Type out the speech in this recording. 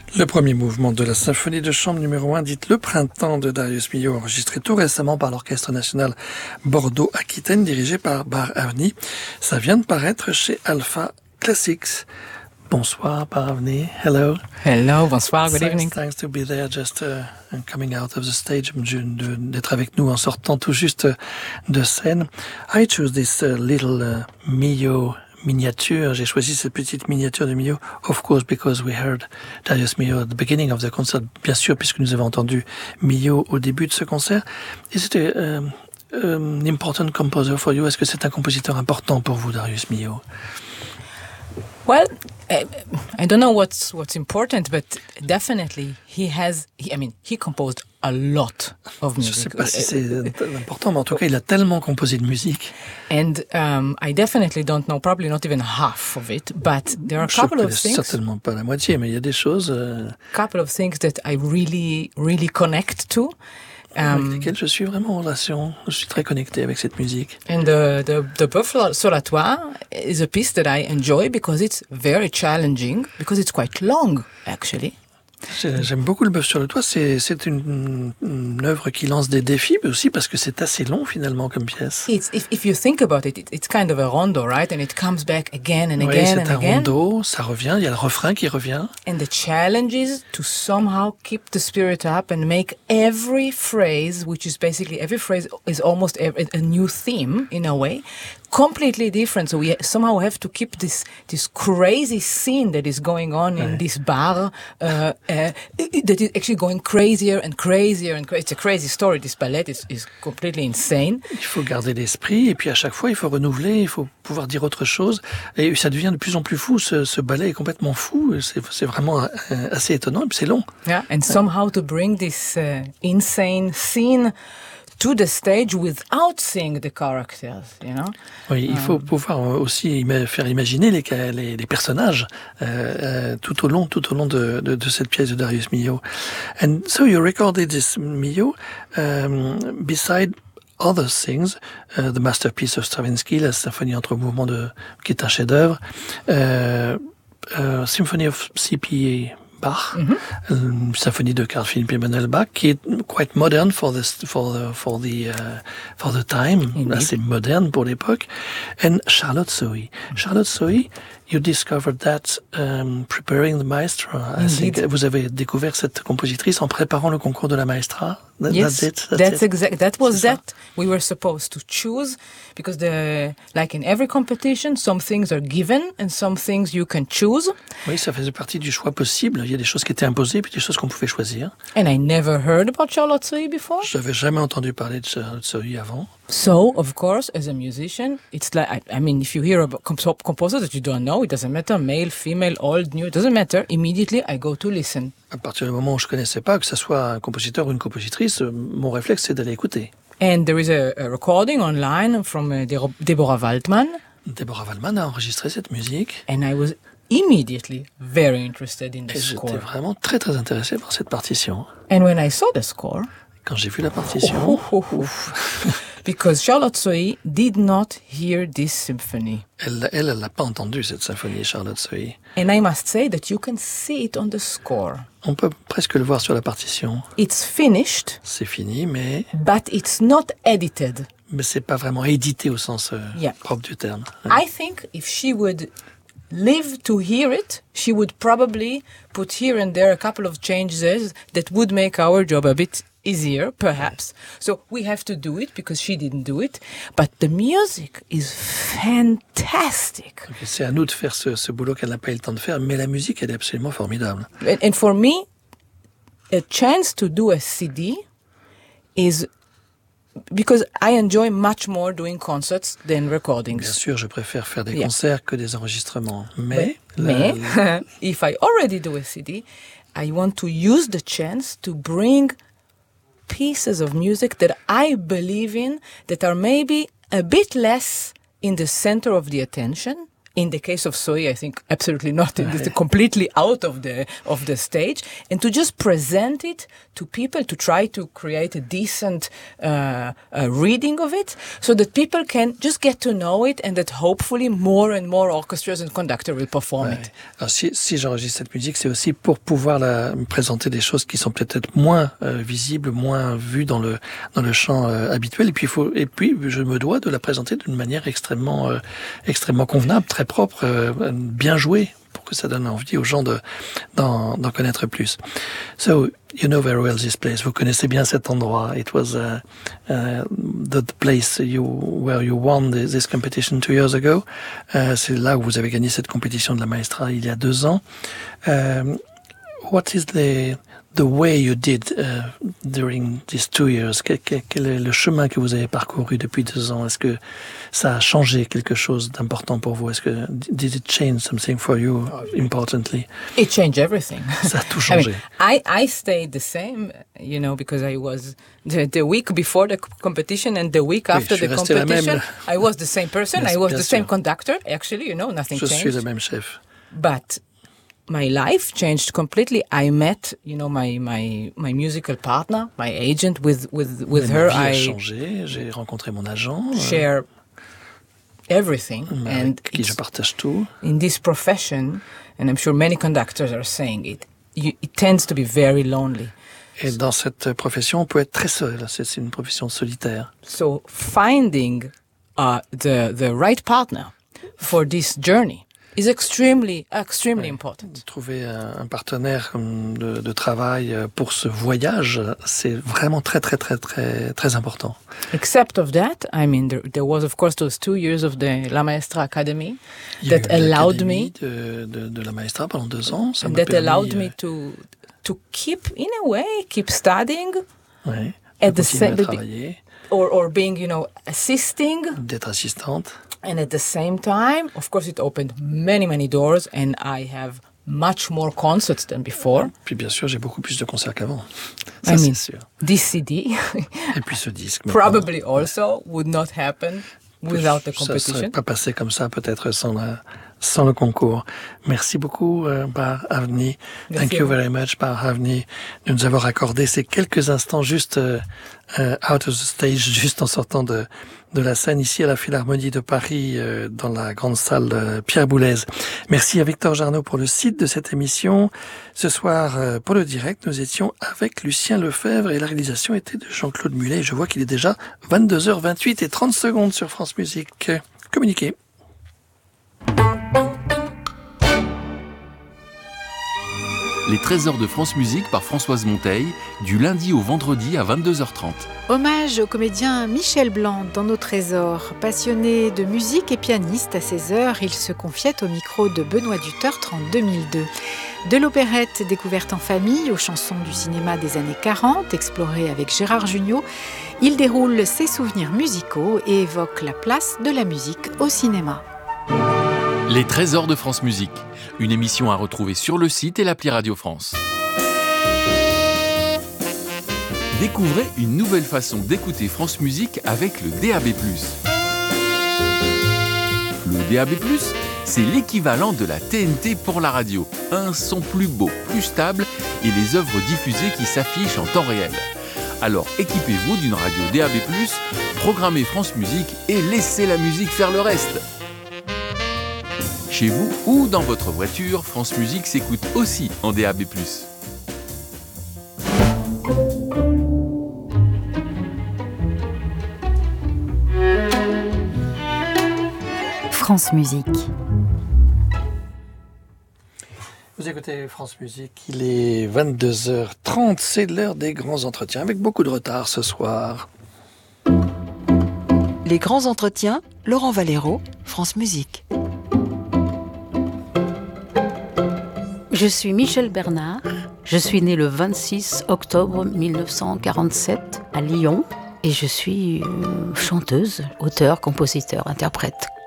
Le premier mouvement de la symphonie de chambre numéro 1, dite Le Printemps de Darius Milhaud, enregistré tout récemment par l'Orchestre national Bordeaux-Aquitaine, dirigé par Bar Avni. Ça vient de paraître chez Alpha Classics. Bonsoir, Bar Avni. Hello. Hello, bonsoir, good evening. Thanks to be there, just coming out of the stage, d'être avec nous en sortant tout juste de scène. I choose this little Milhaud miniature. J'ai choisi cette petite miniature de Milhaud, of course, because we heard Darius Milhaud at the beginning of the concert, bien sûr, puisque nous avons entendu Milhaud au début de ce concert. Is it an important composer for you? Est-ce que c'est un compositeur important pour vous, Darius Milhaud? Well, I don't know what's important, but definitely he composed a lot of music. Je sais pas si c'est important, mais en tout cas, il a tellement composé de musique. And I definitely don't know, probably not even half of it, but there are a couple of things. Certainement pas la moitié, mais il y a des choses. Couple of things that I really, really connect to. Avec lesquels je suis vraiment en relation. Je suis très connecté avec cette musique. And the Buffalo Solatoire is a piece that I enjoy because it's very challenging, because it's quite long, actually. J'aime beaucoup le Bœuf sur le toit. C'est une œuvre qui lance des défis, mais aussi parce que c'est assez long finalement comme pièce. If you think about it, it's kind of a rondo, right? And it comes back again and again and again. C'est un rondo, ça revient. Il y a le refrain qui revient. And the challenge is to somehow keep the spirit up and make every phrase, which is basically every phrase is almost a new theme in a way. Completely different. So we somehow have to keep this crazy scene that is going on in this bar that is actually going crazier and crazier and crazier. It's a crazy story. This ballet is completely insane. Il faut garder l'esprit et puis à chaque fois il faut renouveler, il faut pouvoir dire autre chose et ça devient de plus en plus fou. Ce ballet est complètement fou. C'est vraiment assez étonnant et puis c'est long. Yeah, and somehow to bring this insane scene to the stage without seeing the characters, you know? Oui, il faut pouvoir aussi faire imaginer les personnages tout au long de cette pièce de Darius Milhaud. And so you recorded this Milhaud beside other things, the masterpiece of Stravinsky, la symphonie entre mouvements qui est un chef-d'œuvre, Symphony of C.P. Bach, symphonie de Carl Philipp Emanuel Bach, qui est quite modern for the time, assez moderne pour l'époque, and Charlotte Sohi. Charlotte Sohi, you discovered that preparing the Maestra. I think vous avez découvert cette compositrice en préparant le concours de la Maestra. Yes, that's exactly. That was that. We were supposed to choose because like in every competition, some things are given and some things you can choose. Oui, ça faisait partie du choix possible. Il y a des choses qui étaient imposées puis des choses qu'on pouvait choisir. And I never heard about Charlotte Sohi before. Je n'avais jamais entendu parler de Charlotte Sohi avant. So, of course, as a musician, it's like, I mean, if you hear about composers that you don't know, it doesn't matter, male, female, old, new, it doesn't matter. Immediately, I go to listen. À partir du moment où je connaissais pas, que ce soit un compositeur ou une compositrice, mon réflexe, c'est d'aller écouter. And there is a recording online from Deborah Waldman. Deborah Waldman a enregistré cette musique. And I was immediately very interested in the score. J'étais vraiment très, très intéressé par cette partition. And when I saw the score... Quand j'ai vu la partition... Because Charlotte Sohi did not hear this symphony. Elle n'a pas entendu cette symphonie, Charlotte Sohi. And I must say that you can see it on the score. On peut presque le voir sur la partition. It's finished. C'est fini, mais... But it's not edited. Mais c'est pas vraiment édité au sens propre du terme. I think if she would live to hear it, she would probably put here and there a couple of changes that would make our job a bit easier, perhaps. So we have to do it because she didn't do it. But the music is fantastic. Okay, c'est à nous de faire ce boulot qu'elle n'a pas eu le temps de faire, mais la musique, elle est absolument formidable. And for me, a chance to do a CD is... Because I enjoy much more doing concerts than recordings. Bien sûr, je préfère faire des concerts que des enregistrements. Mais if I already do a CD, I want to use the chance to bring pieces of music that I believe in, that are maybe a bit less in the center of the attention In the case of Zoe, I think absolutely not. It's completely out of the stage. And to just present it to people, to try to create a decent reading of it, so that people can just get to know it, and that hopefully more and more orchestras and conductors will perform it. Alors, si j'enregistre cette musique, c'est aussi pour pouvoir présenter des choses qui sont peut-être moins visibles, moins vues dans le chant habituel. Et puis, je me dois de la présenter d'une manière extrêmement convenable, très propre, bien jouée, pour que ça donne envie aux gens d'en connaître plus. So, you know very well this place. Vous connaissez bien cet endroit. It was the place where you won this competition 2 years ago. C'est là où vous avez gagné cette compétition de la Maestra il y a 2 ans. What is the way you did during these 2 years? Quel est le chemin que vous avez parcouru depuis 2 ans? Est-ce que ça a changé quelque chose d'important pour vous? Did it change something for you importantly? It changed everything. Ça a tout changé. I stayed the same, because I was the week before the competition and the week after the competition. I was the same person. I was the same conductor. Actually, nothing changed. Je suis le même chef. But my life changed completely. I met, my musical partner, my agent. With her, ma vie a changé. J'ai rencontré mon agent. Share everything, avec qui je partage tout. In this profession, and I'm sure many conductors are saying it tends to be very lonely. Et dans cette profession, on peut être très seul. C'est une profession solitaire. So finding the right partner for this journey is extremely important. Trouver un partenaire de travail pour ce voyage, c'est vraiment très, très, très, très, très important. Except of that, there was of course those 2 years of the La Maestra Academy that allowed me de la Maestra pendant 2 ans. Ça that allowed me to keep, in a way, keep studying at the same or being, assisting. D'être assistante. And at the same time, of course, it opened many, many doors, and I have much more concerts than before. Puis bien sûr, j'ai beaucoup plus de concerts qu'avant. Ça, c'est sûr. This CD, et puis ce disque, probably also would not happen without the competition. Ça serait pas passé comme ça, peut-être sans le concours. Merci beaucoup, Bar Avni. Thank you very much, Bar Avni, de nous avoir accordé ces quelques instants juste out of the stage, juste en sortant de la scène ici à la Philharmonie de Paris, dans la grande salle Pierre Boulez. Merci à Victor Jarnot pour le site de cette émission. Ce soir, pour le direct, nous étions avec Lucien Lefebvre et la réalisation était de Jean-Claude Mulet. Je vois qu'il est déjà 22h28 et 30 secondes sur France Musique. Communiquez. Les Trésors de France Musique par Françoise Monteil, du lundi au vendredi à 22h30. Hommage au comédien Michel Blanc dans nos Trésors. Passionné de musique et pianiste, à 16h, il se confiait au micro de Benoît Dutertre en 2002. De l'opérette découverte en famille aux chansons du cinéma des années 40, explorée avec Gérard Jugnot, il déroule ses souvenirs musicaux et évoque la place de la musique au cinéma. Les Trésors de France Musique, une émission à retrouver sur le site et l'appli Radio France. Découvrez une nouvelle façon d'écouter France Musique avec le DAB+. Le DAB+, c'est l'équivalent de la TNT pour la radio. Un son plus beau, plus stable et les œuvres diffusées qui s'affichent en temps réel. Alors équipez-vous d'une radio DAB+, programmez France Musique et laissez la musique faire le reste. Chez vous ou dans votre voiture, France Musique s'écoute aussi en DAB+. France Musique. Vous écoutez France Musique, il est 22h30, c'est l'heure des grands entretiens, avec beaucoup de retard ce soir. Les grands entretiens, Laurent Valero, France Musique. Je suis Michel Bernard, je suis née le 26 octobre 1947 à Lyon et je suis chanteuse, auteure, compositeur, interprète.